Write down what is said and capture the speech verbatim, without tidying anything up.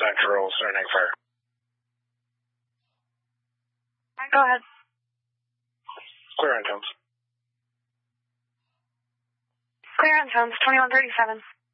Doctor Roll, starting fire. Go ahead. Clear on tones. Clear on tones, twenty-one thirty-seven.